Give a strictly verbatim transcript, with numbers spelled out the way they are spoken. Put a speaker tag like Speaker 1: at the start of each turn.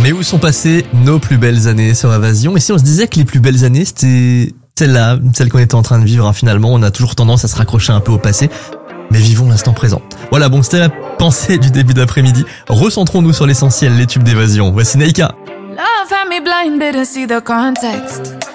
Speaker 1: Mais où sont passées nos plus belles années sur Évasion? Et si on se disait que les plus belles années, c'était celle-là, celle qu'on était en train de vivre, hein, finalement, on a toujours tendance à se raccrocher un peu au passé. Mais vivons l'instant présent. Voilà, bon, c'était la pensée du début d'après-midi. Recentrons-nous sur l'essentiel, les tubes d'Évasion. Voici Naika.
Speaker 2: Love had me blinded to see the context.